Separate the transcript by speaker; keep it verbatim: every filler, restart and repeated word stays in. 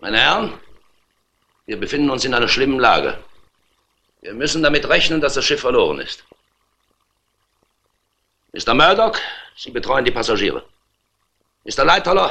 Speaker 1: Meine Herren, wir befinden uns in einer schlimmen Lage. Wir müssen damit rechnen, dass das Schiff verloren ist. Mister Murdoch, Sie betreuen die Passagiere. Mister Lightoller,